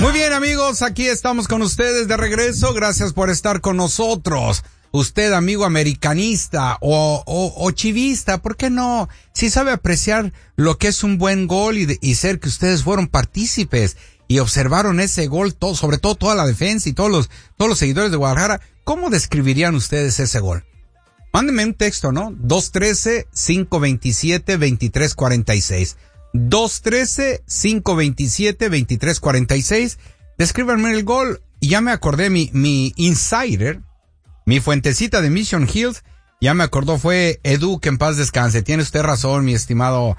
Muy bien, amigos, aquí estamos con ustedes de regreso. Gracias por estar con nosotros. Usted, amigo americanista o chivista, ¿por qué no? Si sabe apreciar lo que es un buen gol y ser que ustedes fueron partícipes y observaron ese gol, sobre todo toda la defensa y todos los seguidores de Guadalajara, ¿cómo describirían ustedes ese gol? Mándenme un texto, ¿no? 213-527-2346. 213-527-2346. Descríbanme el gol. Y ya me acordé, mi insider, mi fuentecita de Mission Hills, ya me acordó, fue Edu, que en paz descanse. Tiene usted razón, mi estimado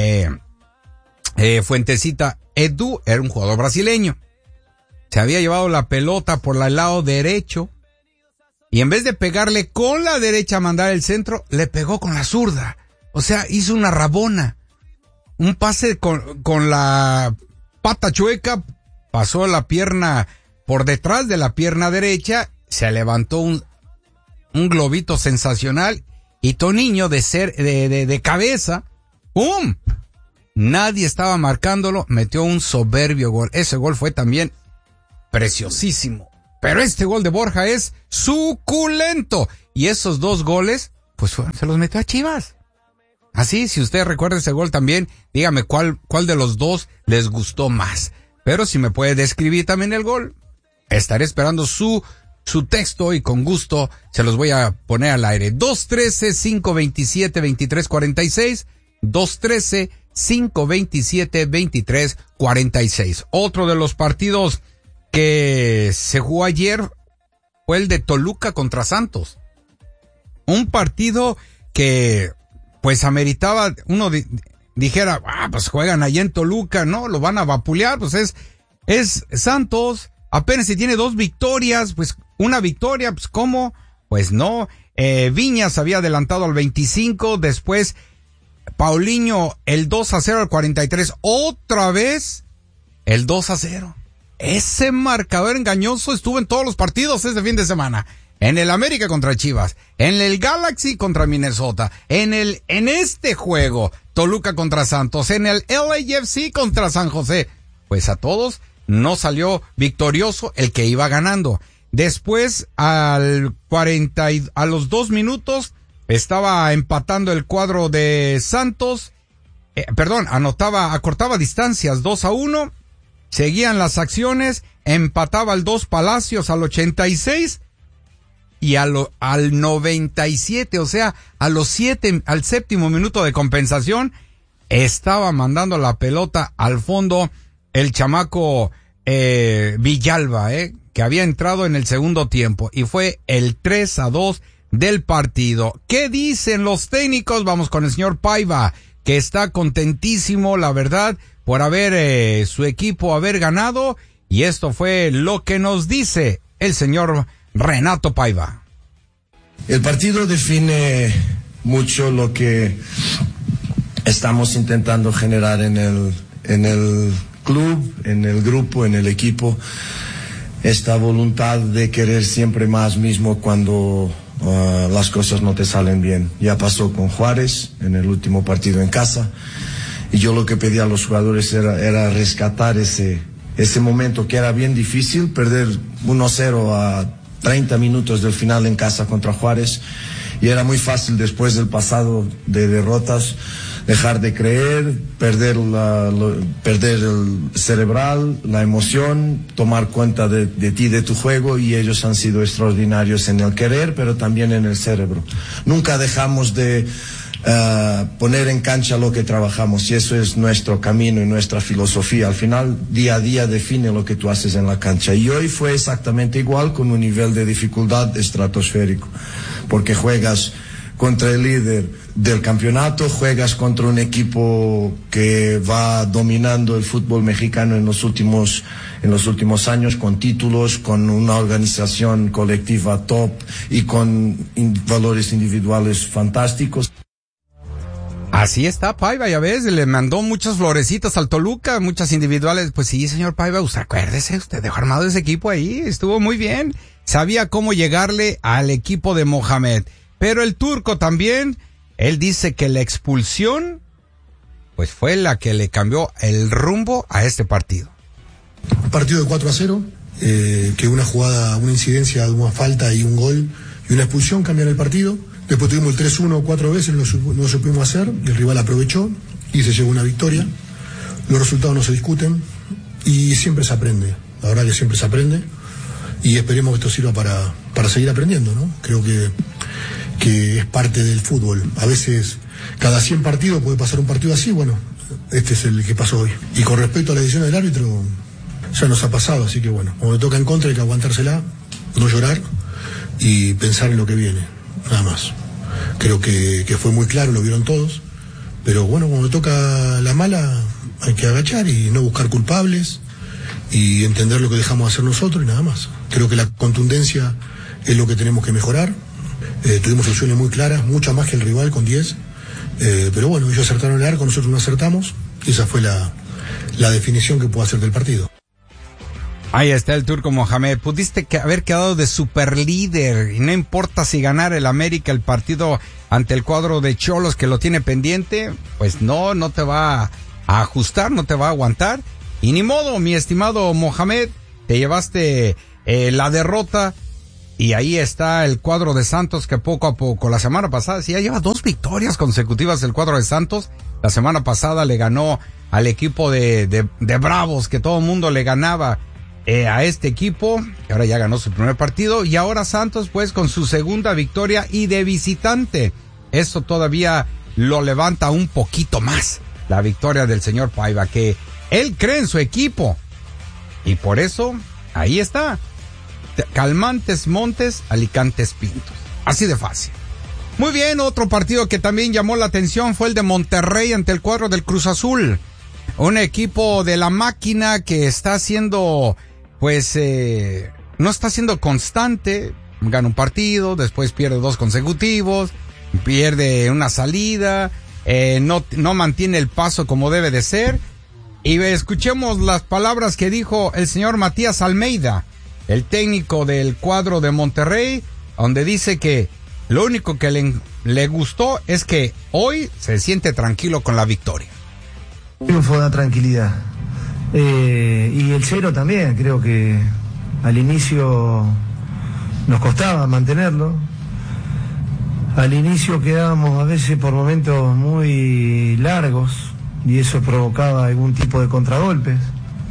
fuentecita. Edu era un jugador brasileño. Se había llevado la pelota por el lado derecho y en vez de pegarle con la derecha a mandar el centro, le pegó con la zurda. O sea, hizo una rabona. Un pase con la pata chueca, pasó la pierna por detrás de la pierna derecha, se levantó un globito sensacional y Toniño de cabeza, ¡pum! Nadie estaba marcándolo, metió un soberbio gol. Ese gol fue también preciosísimo. Pero este gol de Borja es suculento. Y esos dos goles, pues se los metió a Chivas. Así, si usted recuerda ese gol también, dígame cuál de los dos les gustó más. Pero si me puede describir también el gol, estaré esperando su texto y con gusto se los voy a poner al aire. 213-527-2346, 213-527-2346. Otro de los partidos que se jugó ayer fue el de Toluca contra Santos. Un partido que pues ameritaba, uno dijera, pues juegan allá en Toluca, ¿no? Lo van a vapulear, pues es Santos, apenas si tiene 2 victorias, pues una victoria, pues ¿cómo? Pues no, Viñas había adelantado al 25, después Paulinho el 2-0 al 43, otra vez el 2-0. Ese marcador engañoso estuvo en todos los partidos este fin de semana. En el América contra Chivas, en el Galaxy contra Minnesota, en este juego, Toluca contra Santos, en el LAFC contra San José. Pues a todos no salió victorioso el que iba ganando. Después, a los 2 minutos, estaba empatando el cuadro de Santos, acortaba distancias 2-1, seguían las acciones, empataba el 2 Palacios al 86, y al 97, o sea, al 7º minuto de compensación, estaba mandando la pelota al fondo el chamaco Villalba, que había entrado en el segundo tiempo, y fue el 3-2 del partido. ¿Qué dicen los técnicos? Vamos con el señor Paiva, que está contentísimo, la verdad, por su equipo haber ganado, y esto fue lo que nos dice el señor Renato Paiva. El partido define mucho lo que estamos intentando generar en el club, en el grupo, en el equipo. Esta voluntad de querer siempre más mismo cuando las cosas no te salen bien. Ya pasó con Juárez en el último partido en casa, y yo lo que pedía a los jugadores era rescatar ese momento que era bien difícil, perder 1-0 a 30 minutos del final en casa contra Juárez, y era muy fácil después del pasado de derrotas dejar de creer, perder el cerebral, la emoción, tomar cuenta de ti, de tu juego, y ellos han sido extraordinarios en el querer, pero también en el cerebro. Nunca dejamos de poner en cancha lo que trabajamos, y eso es nuestro camino y nuestra filosofía. Al final, día a día define lo que tú haces en la cancha, y hoy fue exactamente igual, con un nivel de dificultad estratosférico, porque juegas contra el líder del campeonato, juegas contra un equipo que va dominando el fútbol mexicano en los últimos años, con títulos, con una organización colectiva top y con valores individuales fantásticos. Así está Paiva, ya ves, le mandó muchas florecitas al Toluca, muchas individuales. Pues sí, señor Paiva, acuérdese, usted dejó armado ese equipo ahí, estuvo muy bien, sabía cómo llegarle al equipo de Mohamed. Pero el turco también, él dice que la expulsión, pues fue la que le cambió el rumbo a este partido. Partido de 4-0, que una jugada, una incidencia, una falta y un gol y una expulsión cambian el partido. Después tuvimos el 3-1 4 veces, no supimos hacer, el rival aprovechó y se llevó una victoria. Los resultados no se discuten y siempre se aprende, la verdad que siempre se aprende, y esperemos que esto sirva para seguir aprendiendo, ¿no? Creo que es parte del fútbol. A veces, cada 100 partidos puede pasar un partido así, bueno, este es el que pasó hoy. Y con respecto a la decisión del árbitro, ya nos ha pasado, así que bueno, cuando toca en contra hay que aguantársela, no llorar y pensar en lo que viene, nada más. Creo que fue muy claro, lo vieron todos, pero bueno, cuando toca la mala hay que agachar y no buscar culpables y entender lo que dejamos hacer nosotros y nada más. Creo que la contundencia es lo que tenemos que mejorar. Tuvimos opciones muy claras, muchas más que el rival con 10, pero bueno, ellos acertaron el arco, nosotros no acertamos, y esa fue la definición que puedo hacer del partido. Ahí está el Turco Mohamed. Pudiste haber quedado de superlíder y no importa si ganara el América el partido ante el cuadro de Xolos que lo tiene pendiente, pues no te va a ajustar, no te va a aguantar. Y ni modo, mi estimado Mohamed, te llevaste la derrota y ahí está el cuadro de Santos que poco a poco, la semana pasada, sí, ya lleva 2 victorias consecutivas el cuadro de Santos. La semana pasada le ganó al equipo de Bravos, que todo el mundo le ganaba a este equipo, que ahora ya ganó su primer partido, y ahora Santos pues con su segunda victoria y de visitante. Esto todavía lo levanta un poquito más, la victoria del señor Paiva, que él cree en su equipo, y por eso, ahí está, Calmantes Montes, Alicantes Pintos, así de fácil. Muy bien, otro partido que también llamó la atención fue el de Monterrey ante el cuadro del Cruz Azul, un equipo de la máquina que está haciendo, pues, no está siendo constante, gana un partido, después pierde 2 consecutivos, pierde una salida, no mantiene el paso como debe de ser. Y escuchemos las palabras que dijo el señor Matías Almeida, el técnico del cuadro de Monterrey, donde dice que lo único que le gustó es que hoy se siente tranquilo con la victoria. Triunfo da tranquilidad. Y el 0 también, creo que al inicio nos costaba mantenerlo. Al inicio quedábamos a veces por momentos muy largos y eso provocaba algún tipo de contragolpes.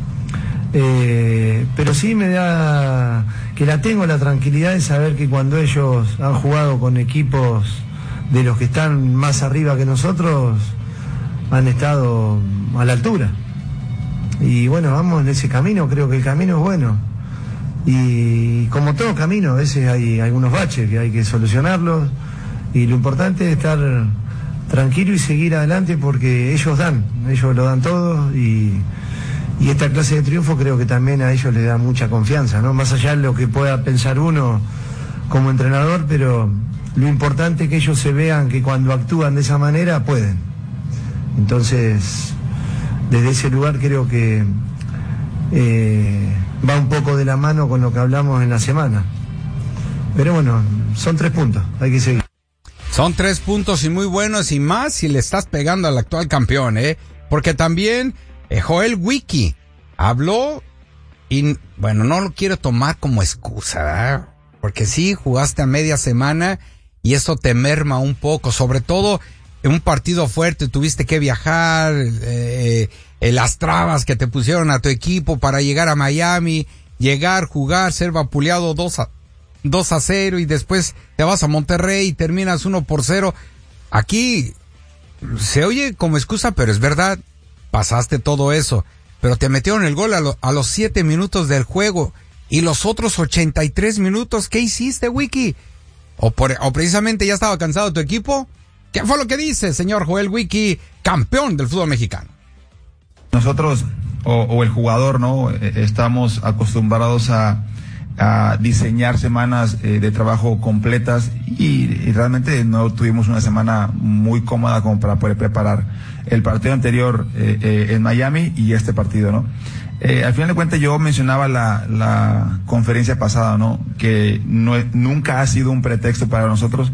Pero sí me da que tengo la tranquilidad de saber que cuando ellos han jugado con equipos de los que están más arriba que nosotros, han estado a la altura. Y bueno, vamos en ese camino, creo que el camino es bueno. Y como todo camino, a veces hay algunos baches que hay que solucionarlos. Y lo importante es estar tranquilo y seguir adelante porque ellos lo dan todo y esta clase de triunfo creo que también a ellos les da mucha confianza, ¿no? Más allá de lo que pueda pensar uno como entrenador, pero lo importante es que ellos se vean que cuando actúan de esa manera pueden. Entonces, desde ese lugar creo que va un poco de la mano con lo que hablamos en la semana. Pero bueno, son 3 puntos, hay que seguir. Son 3 puntos y muy buenos, y más si le estás pegando al actual campeón, porque también Joel Wiki habló y bueno, no lo quiero tomar como excusa, ¿verdad? Porque sí, jugaste a media semana y eso te merma un poco, sobre todo en un partido fuerte, tuviste que viajar, las trabas que te pusieron a tu equipo para llegar a Miami, jugar, ser vapuleado 2-0 y después te vas a Monterrey y terminas 1-0. Aquí se oye como excusa, pero es verdad, pasaste todo eso, pero te metieron el gol a los 7 minutos del juego y los otros 83 minutos, ¿qué hiciste, Wiki? ¿O precisamente ya estaba cansado tu equipo? ¿Qué fue lo que dice, señor Joel Wiki, campeón del fútbol mexicano? Nosotros, o el jugador, ¿no? Estamos acostumbrados a diseñar semanas de trabajo completas y realmente no tuvimos una semana muy cómoda como para poder preparar el partido anterior en Miami y este partido, ¿no? Al final de cuentas yo mencionaba la conferencia pasada, ¿no? Que nunca ha sido un pretexto para nosotros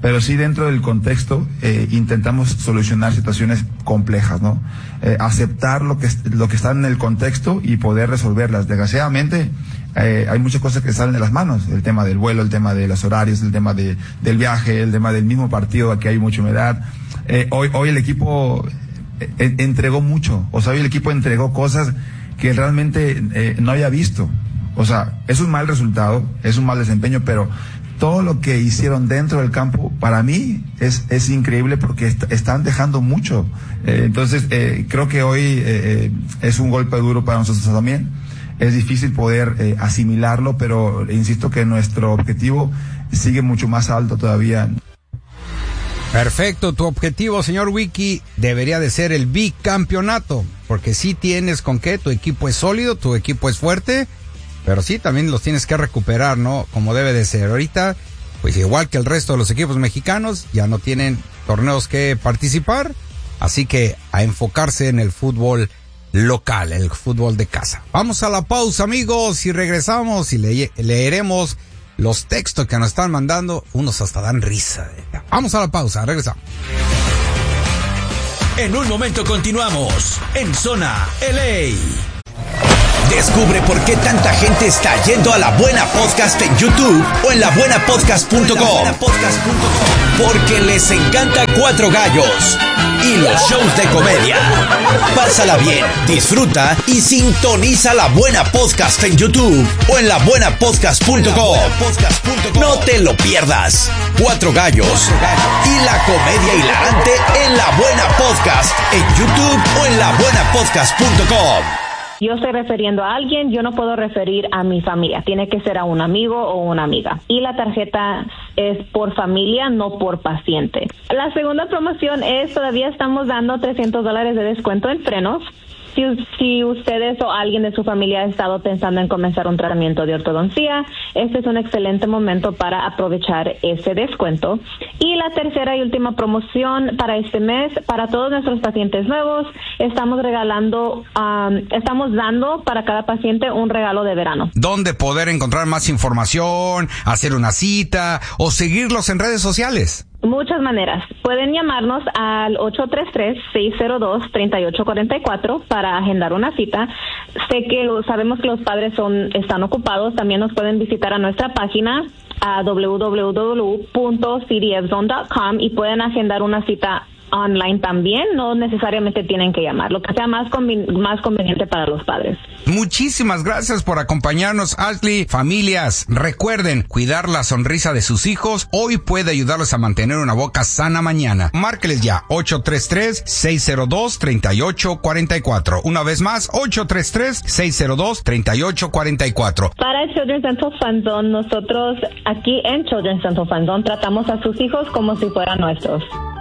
pero sí dentro del contexto intentamos solucionar situaciones complejas, ¿no? Aceptar lo que está en el contexto y poder resolverlas. Desgraciadamente hay muchas cosas que salen de las manos, el tema del vuelo, el tema de los horarios, el tema del viaje, el tema del mismo partido, aquí hay mucha humedad. Hoy el equipo entregó mucho, o sea, hoy el equipo entregó cosas que realmente no había visto. O sea, es un mal resultado, es un mal desempeño, pero todo lo que hicieron dentro del campo, para mí, es increíble porque están dejando mucho. Entonces, creo que hoy es un golpe duro para nosotros también. Es difícil poder asimilarlo, pero insisto que nuestro objetivo sigue mucho más alto todavía. Perfecto, tu objetivo, señor Wiki, debería de ser el bicampeonato, porque sí tienes con qué, tu equipo es sólido, tu equipo es fuerte, pero sí, también los tienes que recuperar, ¿no? Como debe de ser. Ahorita, pues igual que el resto de los equipos mexicanos, ya no tienen torneos que participar, así que a enfocarse en el fútbol local, el fútbol de casa. Vamos a la pausa, amigos, y regresamos y leeremos los textos que nos están mandando. Unos hasta dan risa. Vamos a la pausa, regresamos. En un momento continuamos en Zona LA. Descubre por qué tanta gente está yendo a La Buena Podcast en YouTube o en labuenapodcast.com. Porque les encanta Cuatro Gallos y los shows de comedia. Pásala bien, disfruta y sintoniza La Buena Podcast en YouTube o en labuenapodcast.com. No te lo pierdas. Cuatro Gallos y la comedia hilarante en La Buena Podcast en YouTube o en labuenapodcast.com. Yo estoy refiriendo a alguien, yo no puedo referir a mi familia, tiene que ser a un amigo o una amiga. Y la tarjeta es por familia, no por paciente. La segunda promoción es, todavía estamos dando $300 de descuento en frenos. Si ustedes o alguien de su familia ha estado pensando en comenzar un tratamiento de ortodoncia, este es un excelente momento para aprovechar ese descuento. Y la tercera y última promoción para este mes, para todos nuestros pacientes nuevos, estamos dando para cada paciente un regalo de verano. ¿Dónde poder encontrar más información, hacer una cita o seguirlos en redes sociales? Muchas maneras. Pueden llamarnos al 833-602-3844 para agendar una cita. Sabemos que los padres están ocupados. También nos pueden visitar a nuestra página a www.cdfzone.com y pueden agendar una cita online también. No necesariamente tienen que llamar, lo que sea más conveniente para los padres. Muchísimas gracias por acompañarnos, Ashley. Familias, recuerden cuidar la sonrisa de sus hijos. Hoy puede ayudarlos a mantener una boca sana mañana. Márqueles ya, 833-602-3844. Una vez más, 833-602-3844. Para el Children's Dental Fund Zone, nosotros aquí en Children's Dental Fund Zone tratamos a sus hijos como si fueran nuestros.